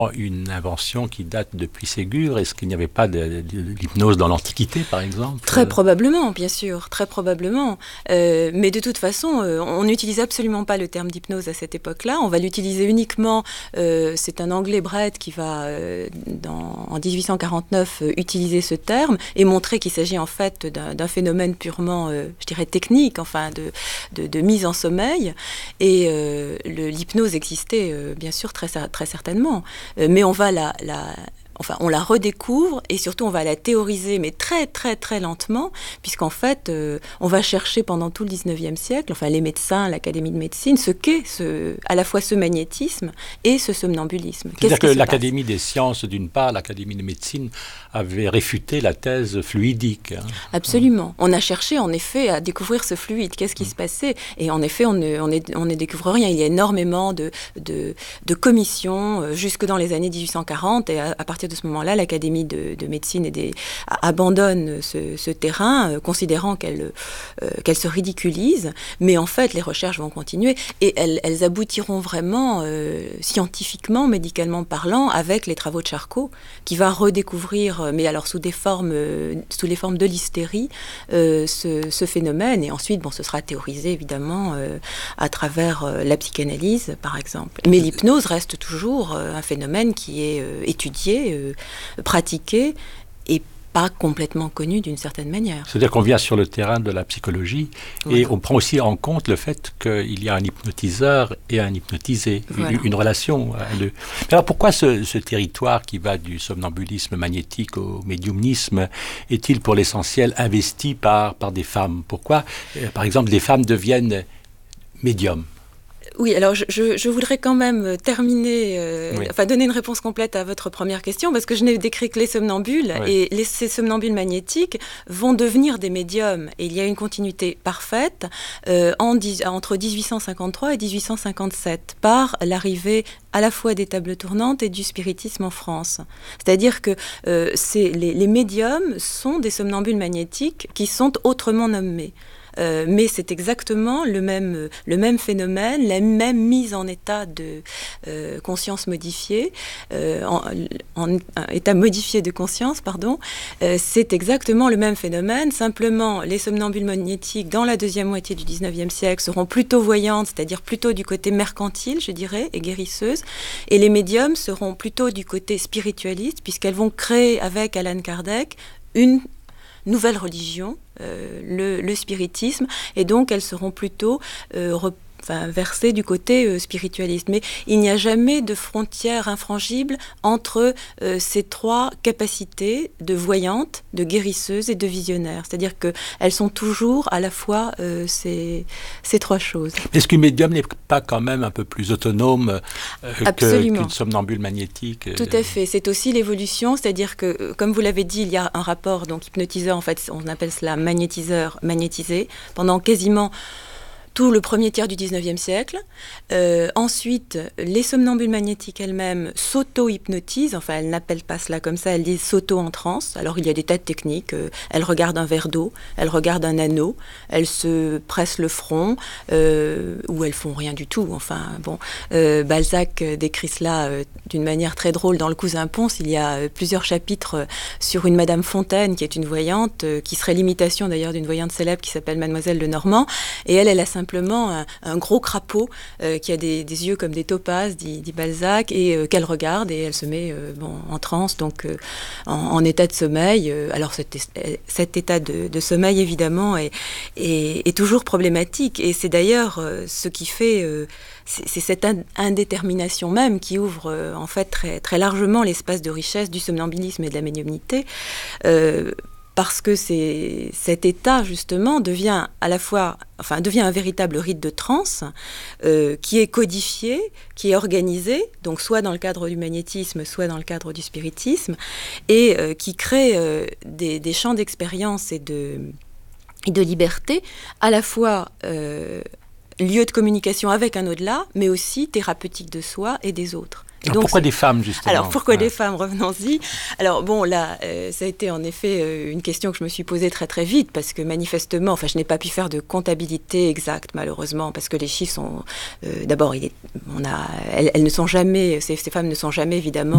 une invention qui date depuis Ségur. Est-ce qu'il n'y avait pas de l'hypnose dans l'Antiquité, par exemple? Très probablement, bien sûr, très probablement. Mais de toute façon, on n'utilise absolument pas le terme d'hypnose à cette époque-là. On va l'utiliser uniquement, c'est un Anglais, Brett, qui va, en 1849, utiliser ce terme et montrer qu'il s'agit en fait d'un phénomène purement, je dirais, technique, enfin, de mise en sommeil. Et l'hypnose existait, bien sûr, très certainement. Mais on va on la redécouvre et surtout on va la théoriser, mais très très très lentement, puisqu'en fait on va chercher pendant tout le 19e siècle, enfin les médecins, l'Académie de médecine, ce qu'est à la fois ce magnétisme et ce somnambulisme. C'est-à-dire que l'Académie des sciences, d'une part, l'Académie de médecine avait réfuté la thèse fluidique. Absolument. On a cherché en effet à découvrir ce fluide, qu'est-ce qui se passait, et en effet on ne découvre rien. Il y a énormément de commissions jusque dans les années 1840, et à partir de ce moment-là, l'Académie de médecine abandonne ce terrain, considérant qu'elle se ridiculise. Mais en fait, les recherches vont continuer et elles aboutiront vraiment, scientifiquement, médicalement parlant, avec les travaux de Charcot, qui va redécouvrir, mais alors sous les formes de l'hystérie, ce phénomène. Et ensuite, ce sera théorisé évidemment à travers la psychanalyse, par exemple. Mais l'hypnose reste toujours un phénomène qui est étudié, pratiqué et pas complètement connu d'une certaine manière. C'est-à-dire qu'on vient sur le terrain de la psychologie et on prend aussi en compte le fait qu'il y a un hypnotiseur et un hypnotisé, une relation. Alors pourquoi ce territoire qui va du somnambulisme magnétique au médiumnisme est-il pour l'essentiel investi par des femmes? Pourquoi, par exemple, les femmes deviennent médiums? Oui, alors je voudrais quand même terminer, donner une réponse complète à votre première question, parce que je n'ai décrit que les somnambules, et ces somnambules magnétiques vont devenir des médiums. Et il y a une continuité parfaite entre 1853 et 1857, par l'arrivée à la fois des tables tournantes et du spiritisme en France. C'est-à-dire que les médiums sont des somnambules magnétiques qui sont autrement nommés. Mais c'est exactement le même phénomène, la même mise en état de conscience modifiée, en état modifié de conscience, pardon. C'est exactement le même phénomène, simplement les somnambules magnétiques dans la deuxième moitié du 19e siècle seront plutôt voyantes, c'est-à-dire plutôt du côté mercantile, je dirais, et guérisseuses, et les médiums seront plutôt du côté spiritualiste, puisqu'elles vont créer avec Allan Kardec une nouvelle religion, le spiritisme, et donc elles seront plutôt versées du côté spiritualiste. Mais il n'y a jamais de frontière infrangible entre ces trois capacités de voyante, de guérisseuse et de visionnaire. C'est-à-dire qu'elles sont toujours à la fois ces trois choses. Est-ce qu'une médium n'est pas quand même un peu plus autonome qu'une somnambule magnétique? Tout à fait. C'est aussi l'évolution, c'est-à-dire que, comme vous l'avez dit, il y a un rapport, donc hypnotiseur, en fait, on appelle cela magnétiseur, magnétisé, pendant quasiment tout le premier tiers du 19e siècle. Ensuite, les somnambules magnétiques elles-mêmes s'auto-hypnotisent, enfin elles n'appellent pas cela comme ça, elles disent s'auto-en-transe. Alors il y a des tas de techniques, elles regardent un verre d'eau, elles regardent un anneau, elles se pressent le front, ou elles font rien du tout. Enfin bon, Balzac décrit cela d'une manière très drôle dans Le Cousin Pons. Il y a plusieurs chapitres sur une Madame Fontaine qui est une voyante, qui serait l'imitation d'ailleurs d'une voyante célèbre qui s'appelle Mademoiselle Lenormand, et elle a simplement un gros crapaud qui a des yeux comme des topazes, dit Balzac, et qu'elle regarde et elle se met en transe, donc en état de sommeil. Alors cet état de sommeil, évidemment, est toujours problématique, et c'est d'ailleurs ce qui fait... c'est cette indétermination même qui ouvre en fait très, très largement l'espace de richesse du somnambulisme et de la médiumnité, parce que cet état, justement, devient un véritable rite de transe qui est codifié, qui est organisé, donc soit dans le cadre du magnétisme, soit dans le cadre du spiritisme, et qui crée des champs d'expérience et de liberté, à la fois lieu de communication avec un au-delà, mais aussi thérapeutique de soi et des autres. Donc, pourquoi des femmes, justement? Alors, pourquoi des femmes? Revenons-y. Alors, bon, là, ça a été en effet une question que je me suis posée très, très vite, parce que manifestement, je n'ai pas pu faire de comptabilité exacte, malheureusement, parce que les chiffres sont... d'abord, elles ne sont jamais... Ces femmes ne sont jamais, évidemment,